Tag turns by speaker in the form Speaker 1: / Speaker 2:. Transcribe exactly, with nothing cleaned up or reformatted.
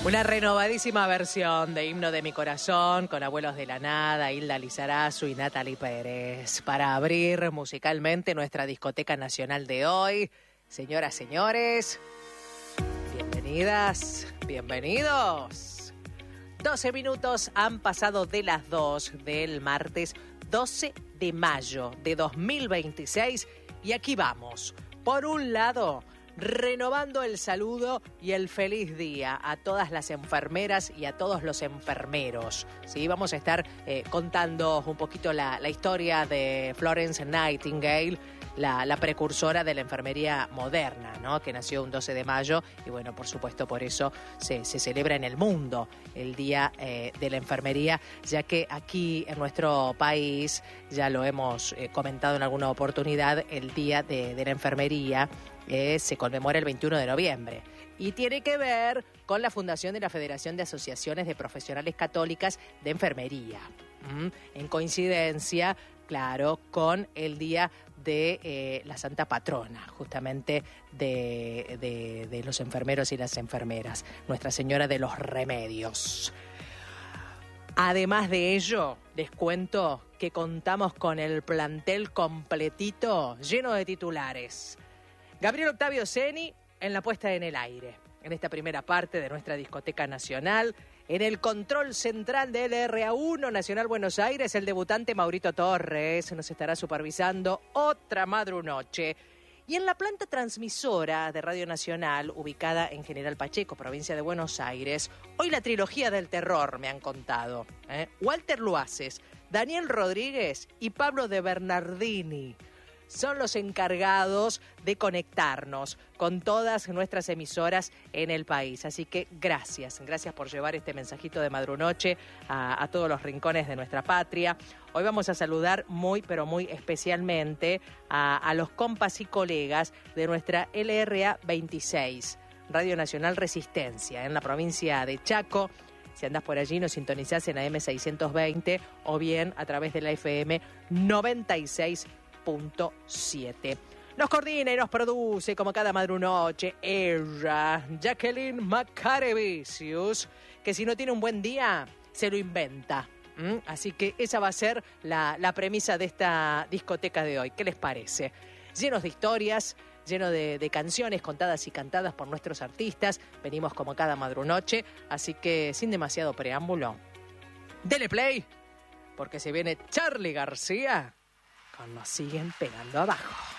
Speaker 1: Una renovadísima versión de Himno de mi Corazón con Abuelos de la Nada, Hilda Lizarazu y Natalie Pérez para abrir musicalmente nuestra discoteca nacional de hoy. Señoras, señores, bienvenidas, bienvenidos. doce minutos han pasado de las dos del martes doce de mayo de dos mil veintiséis y aquí vamos. Por un lado, renovando el saludo y el feliz día a todas las enfermeras y a todos los enfermeros. Sí, vamos a estar eh, contando un poquito la, la historia de Florence Nightingale, la, la precursora de la enfermería moderna, ¿no? Que nació un doce de mayo y bueno, por supuesto por eso se, se celebra en el mundo el Día eh, de la Enfermería, ya que aquí en nuestro país, ya lo hemos eh, comentado en alguna oportunidad, el Día de, de la Enfermería Eh, se conmemora el veintiuno de noviembre y tiene que ver con la fundación de la Federación de Asociaciones de Profesionales Católicas de Enfermería, ¿Mm? en coincidencia, claro, con el día de eh, la Santa Patrona, justamente de, de, de los enfermeros y las enfermeras, Nuestra Señora de los Remedios. Además de ello, les cuento que contamos con el plantel completito, lleno de titulares. Gabriel Octavio Ceni en la puesta en el aire, en esta primera parte de nuestra discoteca nacional. En el control central de L R A uno Nacional Buenos Aires, el debutante Maurito Torres nos estará supervisando otra madrunoche. Y en la planta transmisora de Radio Nacional, ubicada en General Pacheco, provincia de Buenos Aires, hoy la trilogía del terror me han contado. ¿eh? Walter Luaces, Daniel Rodríguez y Pablo de Bernardini son los encargados de conectarnos con todas nuestras emisoras en el país. Así que gracias, gracias por llevar este mensajito de madrunoche a, a todos los rincones de nuestra patria. Hoy vamos a saludar muy, pero muy especialmente a, a los compas y colegas de nuestra L R A veintiséis, Radio Nacional Resistencia, en la provincia de Chaco. Si andás por allí, nos sintonizás en A M seiscientos veinte o bien a través de la F M noventa y seis punto siete. Nos coordina y nos produce como cada madrunoche ella, Jacqueline Macarevicius, que si no tiene un buen día, se lo inventa. ¿Mm? Así que esa va a ser la, la premisa de esta discoteca de hoy. ¿Qué les parece? Llenos de historias, lleno de, de canciones contadas y cantadas por nuestros artistas. Venimos como cada madrunoche, así que sin demasiado preámbulo, dele play, porque se viene Charly García. Nos siguen pegando abajo.